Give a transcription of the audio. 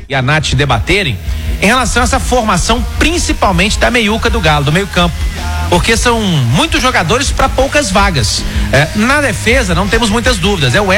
e a Nath debaterem em relação a essa formação, principalmente da meiuca do Galo, do meio campo, porque são muitos jogadores para poucas vagas. Na defesa não temos muitas dúvidas, é o